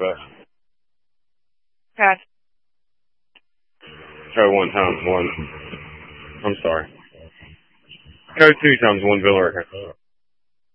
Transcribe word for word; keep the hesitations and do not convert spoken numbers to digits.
West. Pass. Try one times one. I'm sorry. Code two times one Villa Rica.